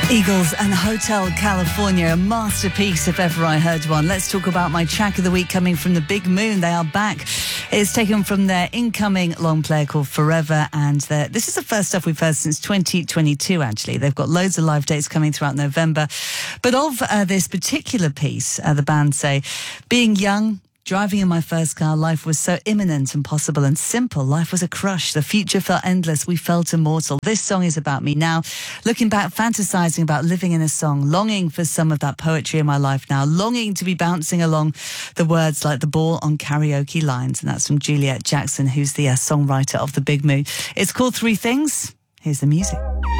Eagles and Hotel California, a masterpiece if ever I heard one. Let's talk about my track of the week coming from the Big Moon. They are back. It's taken from their incoming long player called Forever, and this is the first stuff we've heard since 2022, actually. They've got loads of live dates coming throughout November. But of this particular piece, the band say, being young, driving in my first car, life was so imminent and possible and simple. Life was a crush. The future felt endless. We felt immortal. This song is about me now. Looking back, fantasizing about living in a song, longing for some of that poetry in my life now, longing to be bouncing along the words like the ball on karaoke lines. And that's from Juliet Jackson, who's the songwriter of The Big Moon. It's called Three Things. Here's the music.